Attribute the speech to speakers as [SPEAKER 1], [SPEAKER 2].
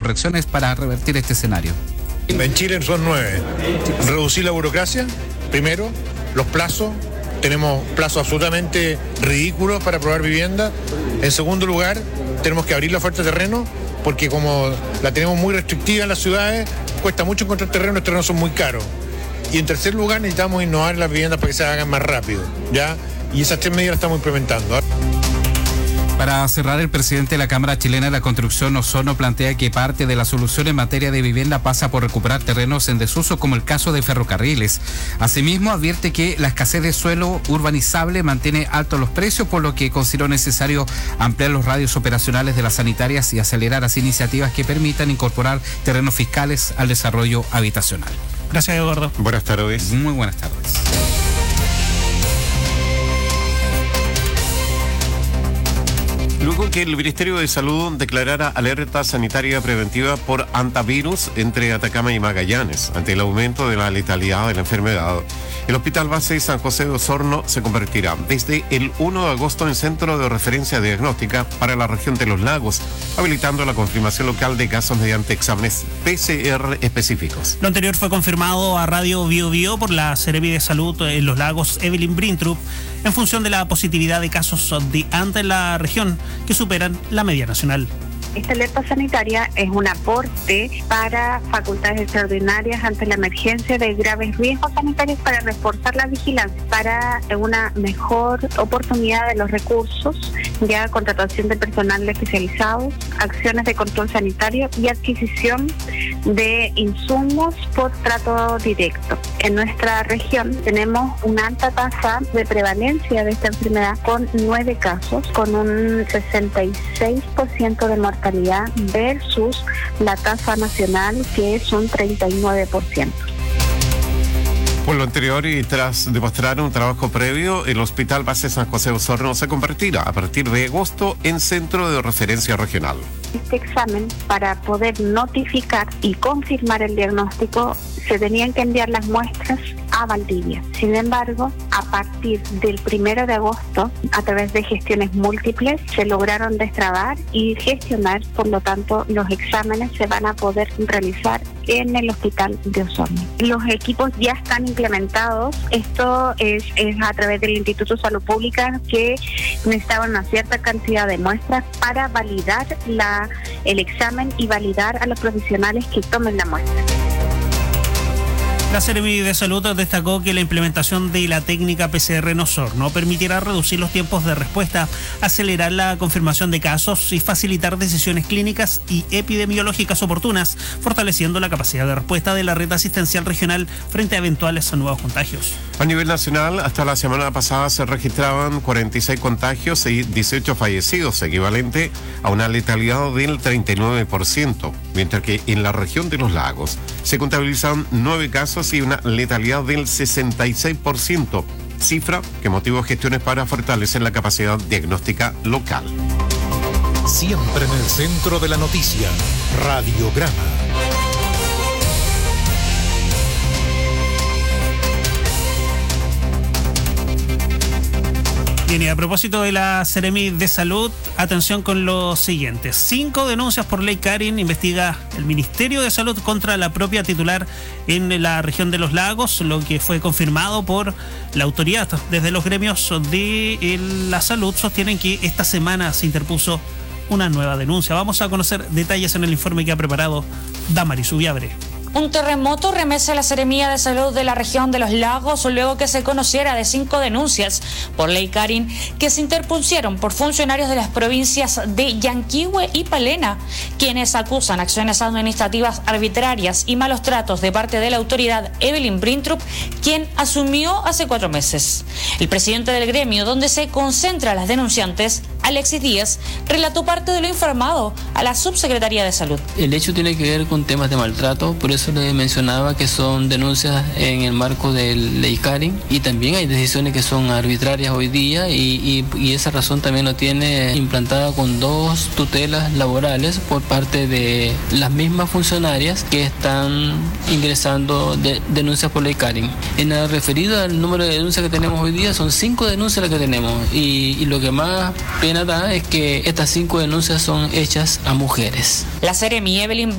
[SPEAKER 1] correcciones para revertir este escenario.
[SPEAKER 2] En Chile son 9. Reducir la burocracia, primero, los plazos. Tenemos plazos absolutamente ridículos para aprobar vivienda. En segundo lugar, tenemos que abrir la oferta de terreno, porque como la tenemos muy restrictiva en las ciudades, cuesta mucho encontrar terreno, los terrenos son muy caros. Y en tercer lugar, necesitamos innovar las viviendas para que se hagan más rápido, ¿ya? Y esas 3 medidas las estamos implementando.
[SPEAKER 1] Para cerrar, el presidente de la Cámara Chilena de la Construcción, Osorno, plantea que parte de la solución en materia de vivienda pasa por recuperar terrenos en desuso, como el caso de Ferrocarriles. Asimismo, advierte que la escasez de suelo urbanizable mantiene altos los precios, por lo que consideró necesario ampliar los radios operacionales de las sanitarias y acelerar las iniciativas que permitan incorporar terrenos fiscales al desarrollo habitacional.
[SPEAKER 3] Gracias, Eduardo.
[SPEAKER 4] Buenas tardes.
[SPEAKER 1] Muy buenas tardes.
[SPEAKER 4] Luego que el Ministerio de Salud declarara alerta sanitaria preventiva por hantavirus entre Atacama y Magallanes, ante el aumento de la letalidad de la enfermedad, el Hospital Base San José de Osorno se convertirá desde el 1 de agosto en centro de referencia diagnóstica para la región de los lagos, habilitando la confirmación local de casos mediante exámenes PCR específicos.
[SPEAKER 3] Lo anterior fue confirmado a Radio Bio Bio por la Seremi de Salud en los Lagos, Evelyn Brintrup, en función de la positividad de casos de ANTA en la región, que superan la media nacional.
[SPEAKER 5] Esta alerta sanitaria es un aporte para facultades extraordinarias ante la emergencia de graves riesgos sanitarios, para reforzar la vigilancia, para una mejor oportunidad de los recursos, ya contratación de personal especializado, acciones de control sanitario y adquisición de insumos por trato directo. En nuestra región tenemos una alta tasa de prevalencia de esta enfermedad, con 9 casos, con un 66% de mortalidad versus la tasa nacional, que es un 39%.
[SPEAKER 4] Por lo anterior, y tras demostrar un trabajo previo, el Hospital Base San José de Osorno se convertirá a partir de agosto en centro de referencia regional.
[SPEAKER 5] Este examen, para poder notificar y confirmar el diagnóstico, se tenían que enviar las muestras a Valdivia. Sin embargo, a partir del 1 de agosto, a través de gestiones múltiples, se lograron destrabar y gestionar. Por lo tanto, los exámenes se van a poder realizar en el Hospital de Osorno. Los equipos ya están implementados. Esto es a través del Instituto de Salud Pública, que necesitaba una cierta cantidad de muestras para validar el examen y validar a los profesionales que tomen la muestra.
[SPEAKER 3] La Seremi de Salud destacó que la implementación de la técnica PCR en Osorno permitirá reducir los tiempos de respuesta, acelerar la confirmación de casos y facilitar decisiones clínicas y epidemiológicas oportunas, fortaleciendo la capacidad de respuesta de la red asistencial regional frente a eventuales nuevos contagios.
[SPEAKER 4] A nivel nacional, hasta la semana pasada se registraban 46 contagios y 18 fallecidos, equivalente a una letalidad del 39%, mientras que en la región de los lagos se contabilizan 9 casos y una letalidad del 66%, cifra que motivó gestiones para fortalecer la capacidad diagnóstica local.
[SPEAKER 6] Siempre en el centro de la noticia, Radiograma.
[SPEAKER 3] Bien, y a propósito de la Seremi de Salud, atención con lo siguiente. 5 denuncias por ley Karin investiga el Ministerio de Salud contra la propia titular en la región de los lagos, lo que fue confirmado por la autoridad. Desde los gremios de la salud sostienen que esta semana se interpuso una nueva denuncia. Vamos a conocer detalles en el informe que ha preparado Damaris Ubiabre.
[SPEAKER 7] Un terremoto remece a la Seremía de Salud de la región de los lagos luego que se conociera de 5 denuncias por ley Karin que se interpusieron por funcionarios de las provincias de Yanquihue y Palena, quienes acusan acciones administrativas arbitrarias y malos tratos de parte de la autoridad Evelyn Brintrup, quien asumió hace 4 meses. El presidente del gremio, donde se concentran las denunciantes, Alexis Díaz, relató parte de lo informado a la Subsecretaría de Salud.
[SPEAKER 8] El hecho tiene que ver con temas de maltrato, por eso le mencionaba que son denuncias en el marco de ley Karin, y también hay decisiones que son arbitrarias hoy día y esa razón también lo tiene implantada con 2 tutelas laborales por parte de las mismas funcionarias que están ingresando denuncias por ley Karin. En lo referido al número de denuncias que tenemos hoy día, son 5 denuncias las que tenemos y lo que más pena da es que estas 5 denuncias son hechas a mujeres.
[SPEAKER 7] La Seremi Evelyn